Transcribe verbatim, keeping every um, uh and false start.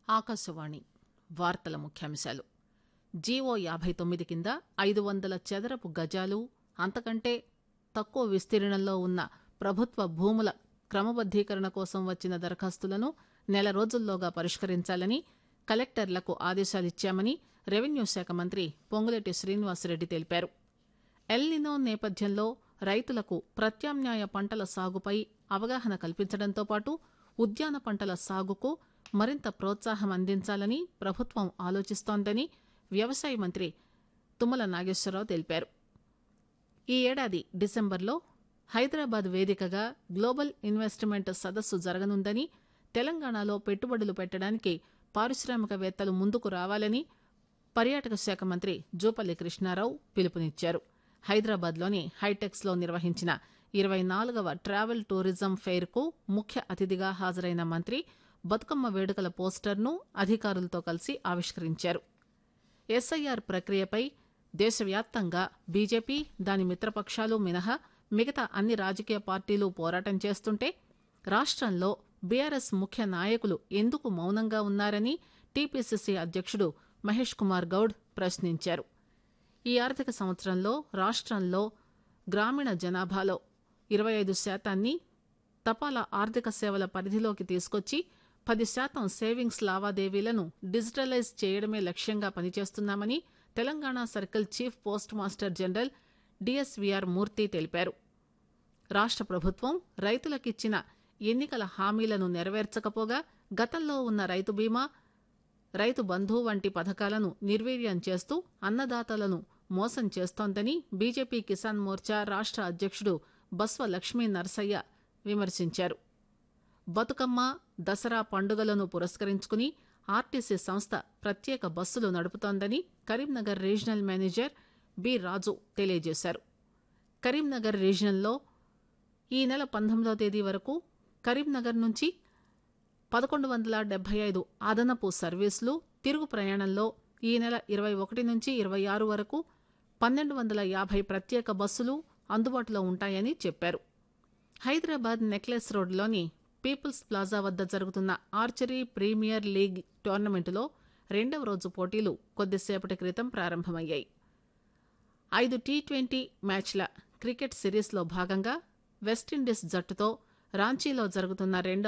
ఆకాశవాణి వార్తల ముఖ్యాంశాలు. జీవో యాభై తొమ్మిది కింద ఐదు వందల చదరపు గజాలు అంతకంటే తక్కువ విస్తీర్ణంలో ఉన్న ప్రభుత్వ భూముల క్రమబద్దీకరణ కోసం వచ్చిన దరఖాస్తులను నెల రోజుల్లోగా పరిష్కరించాలని కలెక్టర్లకు ఆదేశాలిచ్చామని రెవెన్యూ శాఖ మంత్రి పొంగులేటి శ్రీనివాసరెడ్డి తెలిపారు. ఎల్నినో నేపథ్యంలో రైతులకు ప్రత్యామ్నాయ పంటల సాగుపై అవగాహన కల్పించడంతో పాటు ఉద్యాన పంటల సాగుకు మరింత ప్రోత్సాహం అందించాలని ప్రభుత్వం ఆలోచిస్తోందని వ్యవసాయ మంత్రి తుమ్మల నాగేశ్వరరావు తెలిపారు. ఈ ఏడాది డిసెంబర్లో హైదరాబాద్ వేదికగా గ్లోబల్ ఇన్వెస్ట్మెంట్ సదస్సు జరగనుందని, తెలంగాణలో పెట్టుబడులు పెట్టడానికి పారిశ్రామికవేత్తలు ముందుకు రావాలని పర్యాటక శాఖ మంత్రి జూపల్లి కృష్ణారావు పిలుపునిచ్చారు. హైదరాబాద్లోని హైటెక్స్లో నిర్వహించిన ఇరవై నాలుగవ ట్రావెల్ టూరిజం ఫెయిర్కు ముఖ్య అతిథిగా హాజరైన మంత్రి బతుకమ్మ వేడుకల పోస్టర్ను అధికారులతో కలిసి ఆవిష్కరించారు. ఎస్ఐఆర్ ప్రక్రియపై దేశవ్యాప్తంగా బీజేపీ, దాని మిత్రపక్షాలు మినహా మిగతా అన్ని రాజకీయ పార్టీలు పోరాటం చేస్తుంటే రాష్టంలో బీఆర్ఎస్ ముఖ్య నాయకులు ఎందుకు మౌనంగా ఉన్నారని టీపీసీసీ అధ్యక్షుడు మహేష్ కుమార్ గౌడ్ ప్రశ్నించారు. ఈ ఆర్థిక సంవత్సరంలో రాష్టంలో గ్రామీణ జనాభాలో ఇరవై ఐదు శాతాన్ని తపాలా ఆర్థిక సేవల పరిధిలోకి తీసుకొచ్చి పది శాతం సేవింగ్స్ లావాదేవీలను డిజిటలైజ్ చేయడమే లక్ష్యంగా పనిచేస్తున్నామని Telangana circle chief post master general DSVR మూర్తి తెలిపారు. రాష్ట ప్రభుత్వం రైతులకిచ్చిన ఎన్నికల హామీలను నెరవేర్చకపోగా గతంలో ఉన్న రైతు బీమా, రైతు బంధు వంటి పథకాలను నిర్వీర్యం చేస్తూ అన్నదాతలను మోసం చేస్తోందని బీజేపీ కిసాన్ మోర్చా రాష్ట అధ్యక్షుడు బస్వ లక్ష్మీ నరసయ్య విమర్శించారు. బతుకమ్మ, దసరా పండుగలను పురస్కరించుకుని ఆర్టీసీ సంస్థ ప్రత్యేక బస్సులు నడుపుతోందని కరీంనగర్ రీజనల్ మేనేజర్ బి రాజు తెలియజేశారు. కరీంనగర్ రీజన్లో ఈ నెల పంతొమ్మిదో తేదీ వరకు కరీంనగర్ నుంచి పదకొండు వందల డెబ్బై ఐదు అదనపు సర్వీసులు, తిరుగు ప్రయాణంలో ఈ నెల ఇరవై ఒకటి నుంచి ఇరవై ఆరు వరకు పన్నెండు వందల యాభై ప్రత్యేక బస్సులు అందుబాటులో ఉంటాయని చెప్పారు. హైదరాబాద్ నెక్లెస్ రోడ్లోని పీపుల్స్ ప్లాజా వద్ద జరుగుతున్న ఆర్చరీ ప్రీమియర్ లీగ్ టోర్నమెంటులో రెండవ రోజు పోటీలు కొద్దిసేపటి క్రితం ప్రారంభమయ్యాయి. ఐదు టీ ట్వంటీ మ్యాచ్ల క్రికెట్ సిరీస్లో భాగంగా వెస్టిండీస్ జట్టుతో రాంచీలో జరుగుతున్న రెండవ